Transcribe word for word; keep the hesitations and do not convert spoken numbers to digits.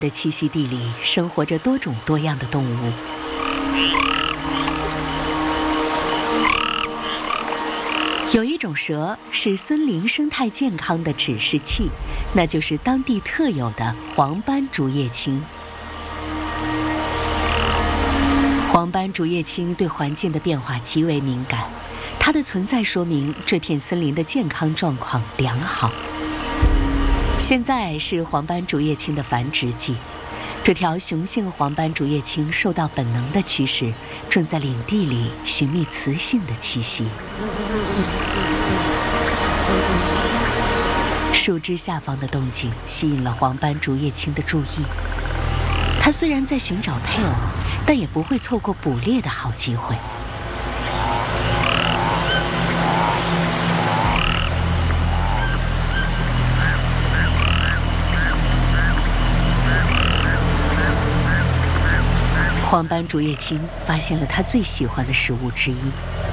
的栖息地里生活着多种多样的动物。有一种蛇是森林生态健康的指示器，那就是当地特有的黄斑竹叶青。黄斑竹叶青对环境的变化极为敏感，它的存在说明这片森林的健康状况良好。现在是黄斑竹叶青的繁殖季，这条雄性黄斑竹叶青受到本能的驱使，正在领地里寻觅雌性的栖息。树枝下方的动静吸引了黄斑竹叶青的注意。它虽然在寻找配偶，但也不会错过捕猎的好机会。黄斑竹叶青发现了它最喜欢的食物之一